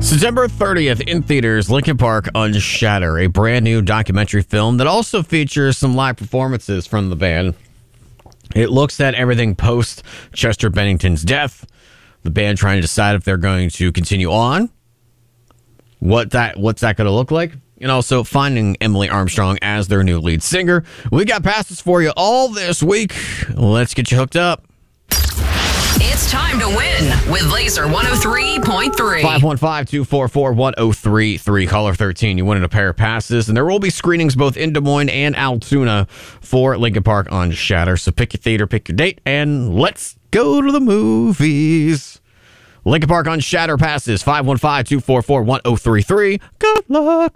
September 30th in theaters, Linkin Park Unshatter, a brand new documentary film that also features some live performances from the band. It looks at everything post Chester Bennington's death, the band trying to decide if they're going to continue on, what's that going to look like, and also finding Emily Armstrong as their new lead singer. We got passes for you all this week. Let's get you hooked up. It's time to win with Laser 103.3. 515-244-1033. Caller 13. You win a pair of passes, and there will be screenings both in Des Moines and Altoona for Linkin Park Unshatter. So pick your theater, pick your date, and let's go to the movies. Linkin Park Unshatter passes. 515-244-1033. Good luck.